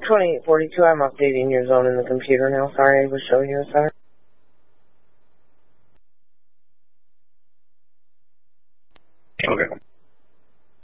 2842, I'm updating your zone in the computer now. Sorry, I was showing you a center. Okay.